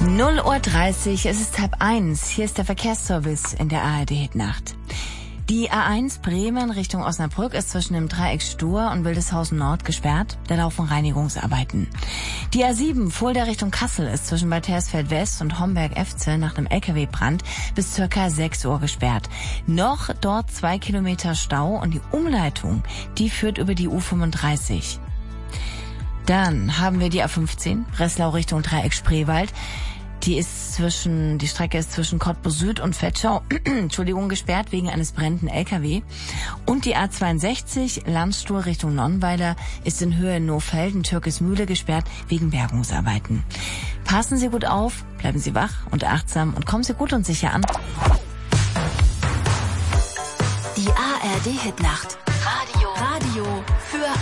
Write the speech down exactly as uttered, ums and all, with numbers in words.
null Uhr dreißig, es ist halb eins. Hier ist der Verkehrsservice in der A R D-Hitnacht. Die A eins Bremen Richtung Osnabrück ist zwischen dem Dreieck Stur und Wildeshausen Nord gesperrt. Da laufen Reinigungsarbeiten. Die A sieben Fulda Richtung Kassel ist zwischen Bad Hersfeld West und Homberg-Efze nach einem L K W-Brand bis circa sechs Uhr gesperrt. Noch dort zwei Kilometer Stau und die Umleitung, die führt über die U fünfunddreißig. Dann haben wir die A fünfzehn, Breslau Richtung Dreieck Spreewald. Die ist zwischen, die Strecke ist zwischen Cottbus Süd und Vetschau, Entschuldigung, gesperrt wegen eines brennenden L K W. Und die A zweiundsechzig, Landstuhl Richtung Nonnweiler, ist in Höhe Nohfelden, Türkismühle gesperrt wegen Bergungsarbeiten. Passen Sie gut auf, bleiben Sie wach und achtsam und kommen Sie gut und sicher an. Die A R D-Hitnacht. Radio. Radio für